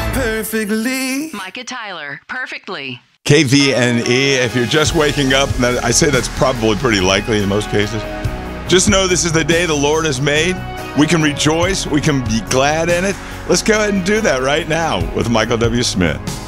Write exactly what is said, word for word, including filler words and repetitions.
perfectly. Micah Tyler, perfectly. K V N E, if you're just waking up, that, I say that's probably pretty likely in most cases. Just know this is the day the Lord has made. We can rejoice. We can be glad in it. Let's go ahead and do that right now with Michael W. Smith.